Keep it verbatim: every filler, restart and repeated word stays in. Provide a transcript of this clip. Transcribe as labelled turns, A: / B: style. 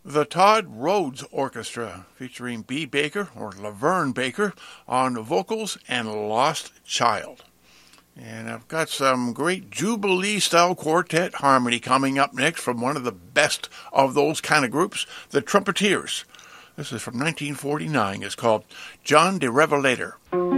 A: the Todd Rhodes Orchestra, featuring B. Baker, or Laverne Baker, on vocals, and Lost Child. And I've got some great Jubilee-style quartet harmony coming up next from one of the best of those kind of groups, the Trumpeteers. This is from nineteen forty-nine. It's called John de Revelator.